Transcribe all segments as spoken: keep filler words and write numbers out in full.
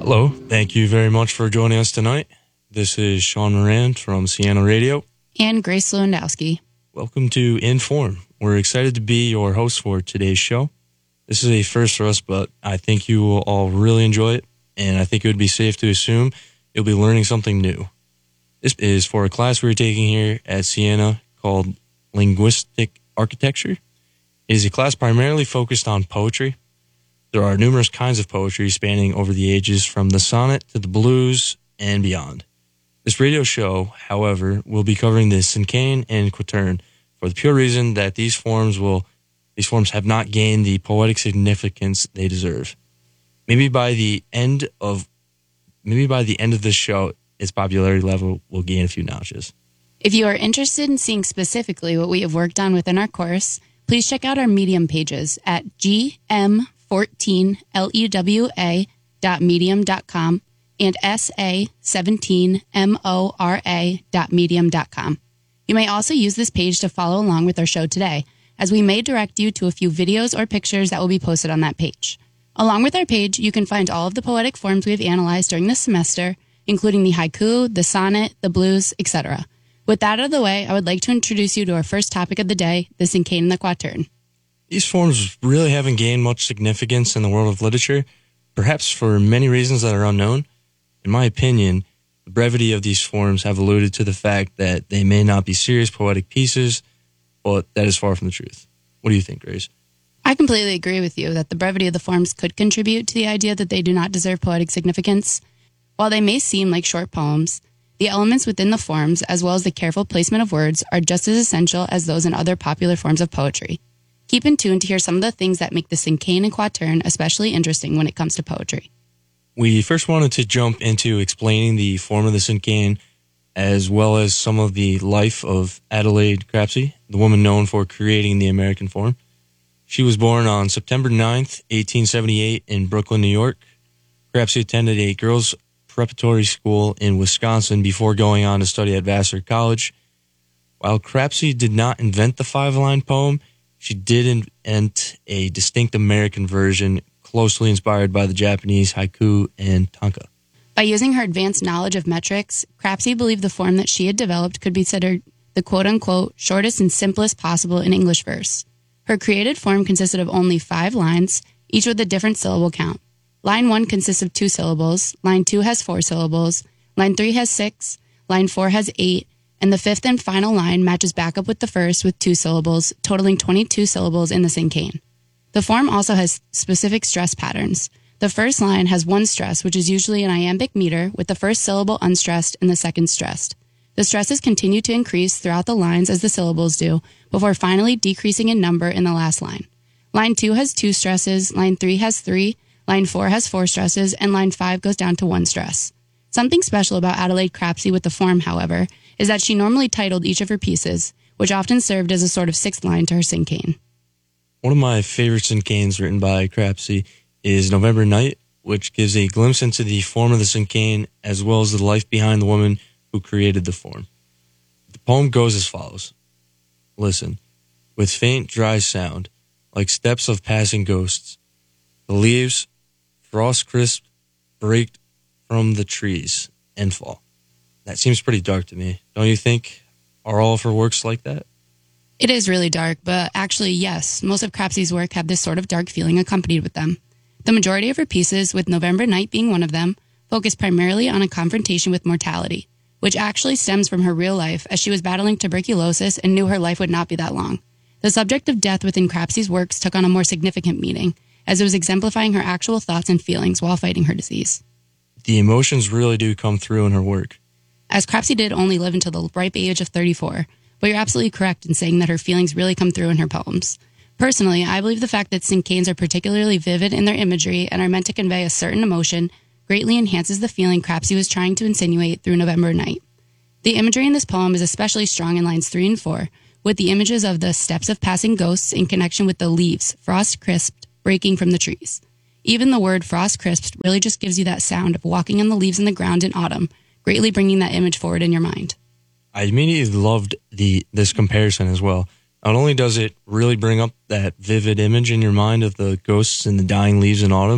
Hello, thank you very much for joining us tonight. This is Sean Moran from Siena Radio. And Grace Lewandowski. Welcome to Inform. We're excited to be your host for today's show. This is a first for us, but I think you will all really enjoy it, and I think it would be safe to assume you'll be learning something new. This is for a class we're taking here at Siena called Linguistic Architecture. It is a class primarily focused on poetry. There are numerous kinds of poetry spanning over the ages from the sonnet to the blues and beyond. This radio show, however, will be covering the cinquain and quatrain for the pure reason that these forms will these forms have not gained the poetic significance they deserve. Maybe by the end of maybe by the end of this show, its popularity level will gain a few notches. If you are interested in seeing specifically what we have worked on within our course, please check out our Medium pages at g m fourteen lewa dot medium dot com and s a seventeen mora dot medium dot com. You may also use this page to follow along with our show today, as we may direct you to a few videos or pictures that will be posted on that page. Along with our page, you can find all of the poetic forms we have analyzed during this semester, including the haiku, the sonnet, the blues, et cetera. With that out of the way, I would like to introduce you to our first topic of the day, the cinquain and the quatrain. These forms really haven't gained much significance in the world of literature, perhaps for many reasons that are unknown. In my opinion, the brevity of these forms have alluded to the fact that they may not be serious poetic pieces, but that is far from the truth. What do you think, Grace? I completely agree with you that the brevity of the forms could contribute to the idea that they do not deserve poetic significance. While they may seem like short poems, the elements within the forms, as well as the careful placement of words, are just as essential as those in other popular forms of poetry. Keep in tune to hear some of the things that make the cinquain and quatrain especially interesting when it comes to poetry. We first wanted to jump into explaining the form of the cinquain, as well as some of the life of Adelaide Crapsey, the woman known for creating the American form. She was born on September ninth, eighteen seventy-eight in Brooklyn, New York. Crapsey attended a girls' preparatory school in Wisconsin before going on to study at Vassar College. While Crapsey did not invent the five-line poem, she did invent a distinct American version closely inspired by the Japanese haiku and tanka. By using her advanced knowledge of metrics, Crapsey believed the form that she had developed could be considered the quote-unquote shortest and simplest possible in English verse. Her created form consisted of only five lines, each with a different syllable count. Line one consists of two syllables, line two has four syllables, line three has six, line four has eight, and the fifth and final line matches back up with the first with two syllables, totaling twenty-two syllables in the cinquain. The form also has specific stress patterns. The first line has one stress, which is usually an iambic meter, with the first syllable unstressed and the second stressed. The stresses continue to increase throughout the lines as the syllables do, before finally decreasing in number in the last line. Line two has two stresses, line three has three, line four has four stresses, and line five goes down to one stress. Something special about Adelaide Crapsey with the form, however, is that she normally titled each of her pieces, which often served as a sort of sixth line to her cinquain. One of my favorite cinquains written by Crapsey is November Night, which gives a glimpse into the form of the cinquain as well as the life behind the woman who created the form. The poem goes as follows. Listen, with faint, dry sound, like steps of passing ghosts, the leaves, frost-crisp, break from the trees and fall. That seems pretty dark to me. Don't you think? Are all of her works like that? It is really dark, but actually, yes, most of Crapsey's work have this sort of dark feeling accompanied with them. The majority of her pieces, with November Night being one of them, focus primarily on a confrontation with mortality, which actually stems from her real life as she was battling tuberculosis and knew her life would not be that long. The subject of death within Crapsey's works took on a more significant meaning, as it was exemplifying her actual thoughts and feelings while fighting her disease. The emotions really do come through in her work. As Crapsey did only live until the ripe age of thirty-four, but you're absolutely correct in saying that her feelings really come through in her poems. Personally, I believe the fact that cinquains are particularly vivid in their imagery and are meant to convey a certain emotion greatly enhances the feeling Crapsey was trying to insinuate through November Night. The imagery in this poem is especially strong in lines three and four, with the images of the steps of passing ghosts in connection with the leaves, frost-crisped, breaking from the trees. Even the word frost-crisped really just gives you that sound of walking on the leaves in the ground in autumn, greatly bringing that image forward in your mind. I immediately loved the this comparison as well. Not only does it really bring up that vivid image in your mind of the ghosts and the dying leaves in autumn,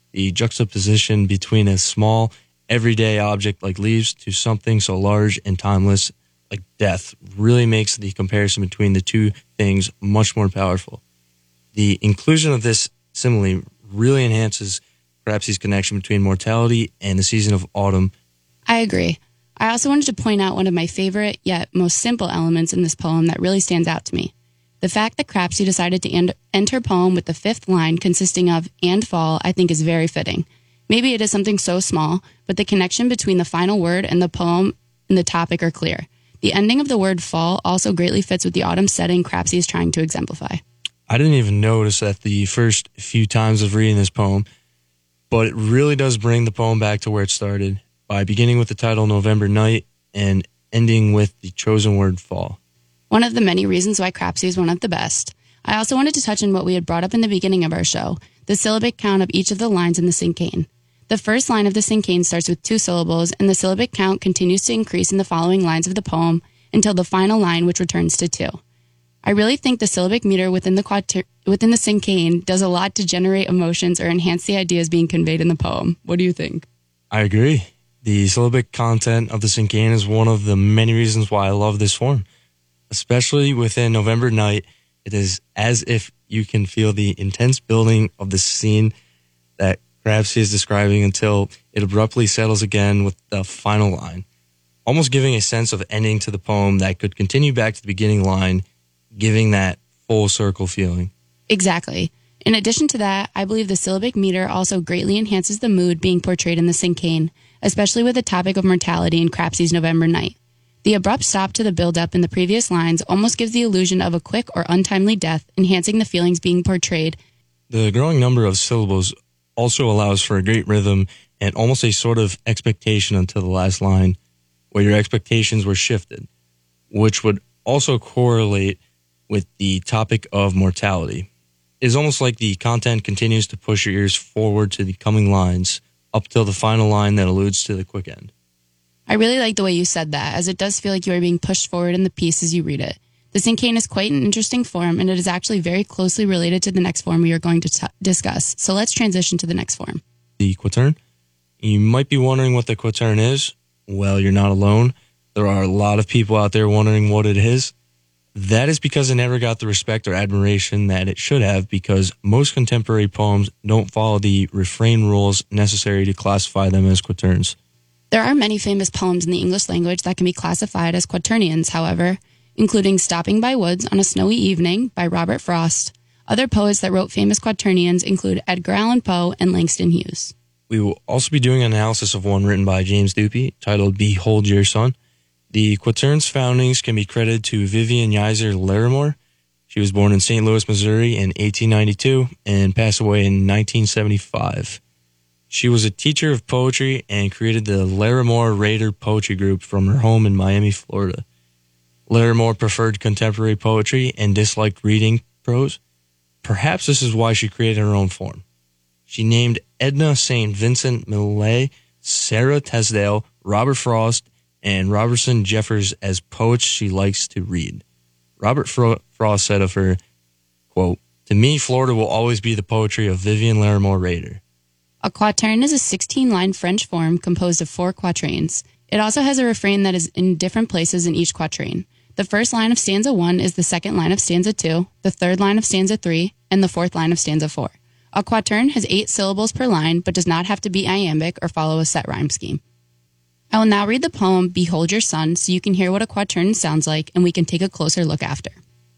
The juxtaposition between a small, everyday object like leaves to something so large and timeless like death really makes the comparison between the two things much more powerful. The inclusion of this simile really enhances Crappsy's connection between mortality and the season of autumn. I agree. I also wanted to point out one of my favorite yet most simple elements in this poem that really stands out to me. The fact that Crappsy decided to end, end her poem with the fifth line consisting of "and fall" I think is very fitting. Maybe it is something so small, but the connection between the final word and the poem and the topic are clear. The ending of the word "fall" also greatly fits with the autumn setting Crappsy is trying to exemplify. I didn't even notice that the first few times of reading this poem, but it really does bring the poem back to where it started, by beginning with the title November Night and ending with the chosen word "fall." One of the many reasons why Crappsy is one of the best. I also wanted to touch on what we had brought up in the beginning of our show, the syllabic count of each of the lines in the cinquain. The first line of the cinquain starts with two syllables, and the syllabic count continues to increase in the following lines of the poem until the final line, which returns to two. I really think the syllabic meter within the quater- within the cinquain does a lot to generate emotions or enhance the ideas being conveyed in the poem. What do you think? I agree. The syllabic content of the cinquain is one of the many reasons why I love this form. Especially within November Night, it is as if you can feel the intense building of the scene that Crappsy is describing until it abruptly settles again with the final line, almost giving a sense of ending to the poem that could continue back to the beginning line, giving that full circle feeling. Exactly. In addition to that, I believe the syllabic meter also greatly enhances the mood being portrayed in the cinquain, especially with the topic of mortality in Crappsy's November Night. The abrupt stop to the build-up in the previous lines almost gives the illusion of a quick or untimely death, enhancing the feelings being portrayed. The growing number of syllables also allows for a great rhythm and almost a sort of expectation until the last line, where your expectations were shifted, which would also correlate with the topic of mortality. It is almost like the content continues to push your ears forward to the coming lines, up till the final line that alludes to the quick end. I really like the way you said that, as it does feel like you are being pushed forward in the piece as you read it. The cinquain is quite an interesting form, and it is actually very closely related to the next form we are going to t- discuss. So let's transition to the next form. The quatrain. You might be wondering what the quatrain is. Well, you're not alone. There are a lot of people out there wondering what it is. That is because it never got the respect or admiration that it should have, because most contemporary poems don't follow the refrain rules necessary to classify them as quatrains. There are many famous poems in the English language that can be classified as quaternions, however, including Stopping by Woods on a Snowy Evening by Robert Frost. Other poets that wrote famous quaternions include Edgar Allan Poe and Langston Hughes. We will also be doing an analysis of one written by James Dupy titled Behold Your Son. The quatern's foundings can be credited to Vivian Yiser Larimore. She was born in Saint Louis, Missouri in eighteen ninety-two and passed away in nineteen seventy-five. She was a teacher of poetry and created the Larimore Raider Poetry Group from her home in Miami, Florida. Larimore preferred contemporary poetry and disliked reading prose. Perhaps this is why she created her own form. She named Edna Saint Vincent Millay, Sarah Tesdale, Robert Frost, and Robertson Jeffers as poets she likes to read. Robert Fro- Frost said of her, quote, "To me, Florida will always be the poetry of Vivian Larimore Raider." A quatrain is a sixteen-line French form composed of four quatrains. It also has a refrain that is in different places in each quatrain. The first line of stanza one is the second line of stanza two, the third line of stanza three, and the fourth line of stanza four. A quatrain has eight syllables per line, but does not have to be iambic or follow a set rhyme scheme. I will now read the poem Behold Your Son so you can hear what a quatrain sounds like and we can take a closer look after.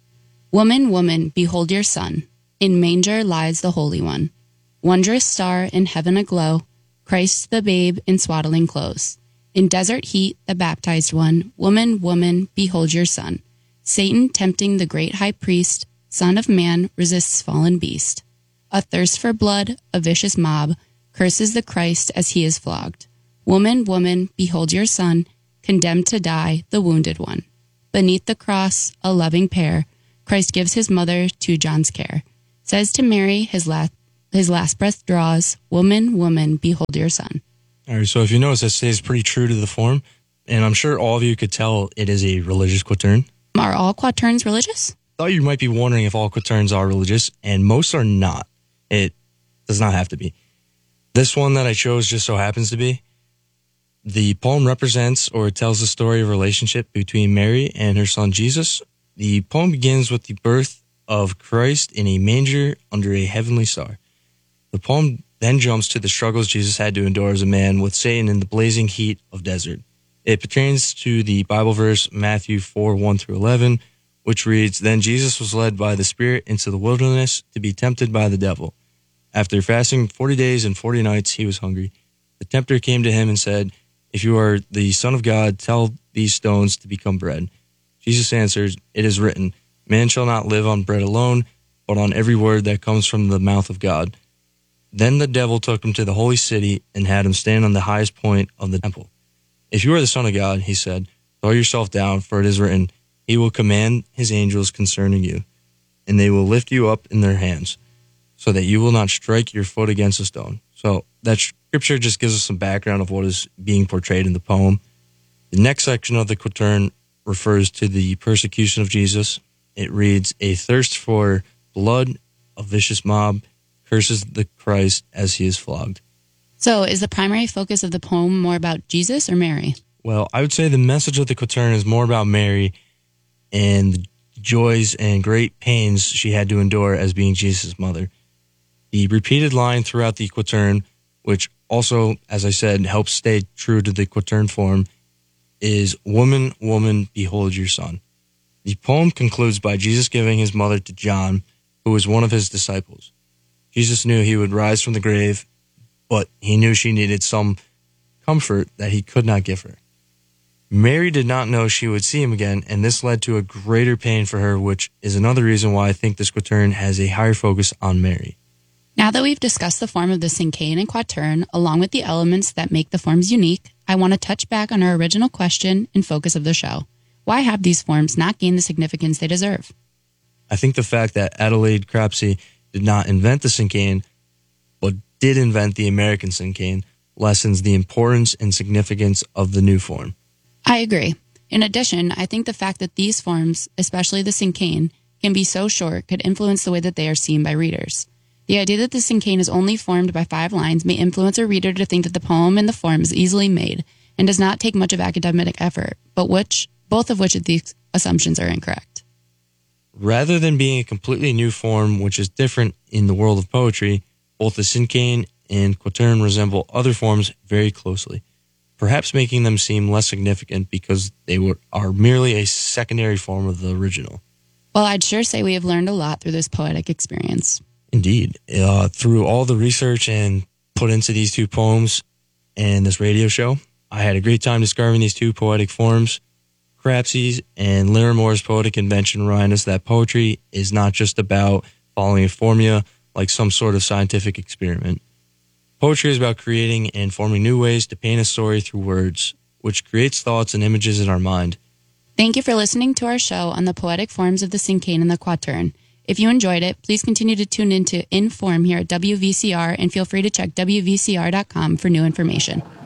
Woman, woman, behold your son. In manger lies the Holy One. Wondrous star in heaven aglow, Christ the babe in swaddling clothes. In desert heat, the baptized one, woman, woman, behold your son. Satan tempting the great high priest, Son of Man resists fallen beast. A thirst for blood, a vicious mob, curses the Christ as he is flogged. Woman, woman, behold your son, condemned to die, the wounded one. Beneath the cross, a loving pair, Christ gives his mother to John's care. Says to Mary, his last His last breath draws, woman, woman, behold your son. All right, so if you notice, that stays pretty true to the form, and I'm sure all of you could tell it is a religious quatrain. Are all quatrains religious? Thought you might be wondering if all quatrains are religious, and most are not. It does not have to be. This one that I chose just so happens to be. The poem represents or tells the story of a relationship between Mary and her son Jesus. The poem begins with the birth of Christ in a manger under a heavenly star. The poem then jumps to the struggles Jesus had to endure as a man with Satan in the blazing heat of desert. It pertains to the Bible verse Matthew four, one through eleven, which reads, "Then Jesus was led by the Spirit into the wilderness to be tempted by the devil. After fasting forty days and forty nights, he was hungry. The tempter came to him and said, 'If you are the Son of God, tell these stones to become bread.' Jesus answered, 'It is written, man shall not live on bread alone, but on every word that comes from the mouth of God.' Then the devil took him to the holy city and had him stand on the highest point of the temple. 'If you are the Son of God,' he said, 'throw yourself down, for it is written, he will command his angels concerning you, and they will lift you up in their hands, so that you will not strike your foot against a stone.'" So that scripture just gives us some background of what is being portrayed in the poem. The next section of the quatrain refers to the persecution of Jesus. It reads, "A thirst for blood, a vicious mob, curses the Christ as he is flogged." So is the primary focus of the poem more about Jesus or Mary? Well, I would say the message of the quatrain is more about Mary and the joys and great pains she had to endure as being Jesus' mother. The repeated line throughout the quatrain, which also, as I said, helps stay true to the quatrain form, is, "Woman, woman, behold your son." The poem concludes by Jesus giving his mother to John, who was one of his disciples. Jesus knew he would rise from the grave, but he knew she needed some comfort that he could not give her. Mary did not know she would see him again, and this led to a greater pain for her, which is another reason why I think this quatrain has a higher focus on Mary. Now that we've discussed the form of the cinquain and quatrain, along with the elements that make the forms unique, I want to touch back on our original question and focus of the show. Why have these forms not gained the significance they deserve? I think the fact that Adelaide Crapsey did not invent the cinquain, but did invent the American cinquain, lessens the importance and significance of the new form. I agree. In addition, I think the fact that these forms, especially the cinquain, can be so short could influence the way that they are seen by readers. The idea that the cinquain is only formed by five lines may influence a reader to think that the poem and the form is easily made and does not take much of academic effort, but which, both of which of these assumptions are incorrect. Rather than being a completely new form, which is different in the world of poetry, both the cinquain and quatrain resemble other forms very closely, perhaps making them seem less significant because they were, are merely a secondary form of the original. Well, I'd sure say we have learned a lot through this poetic experience. Indeed. Uh, through all the research and put into these two poems and this radio show, I had a great time discovering these two poetic forms. Crapsey's and Laramore's poetic invention remind us that poetry is not just about following a formula like some sort of scientific experiment. Poetry is about creating and forming new ways to paint a story through words, which creates thoughts and images in our mind. Thank you for listening to our show on the poetic forms of the cinquain and the quatrain. If you enjoyed it, please continue to tune into Inform here at W V C R and feel free to check W V C R dot com for new information.